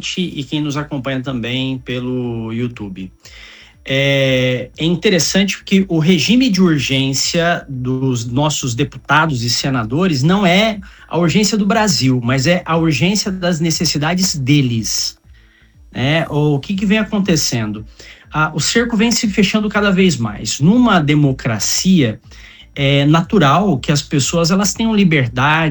ouvinte e quem nos acompanha também pelo YouTube. É interessante porque o regime de urgência dos nossos deputados e senadores não é a urgência do Brasil, mas é a urgência das necessidades deles. O que vem acontecendo? O cerco vem se fechando cada vez mais. Numa democracia, é natural que as pessoas elas tenham liberdade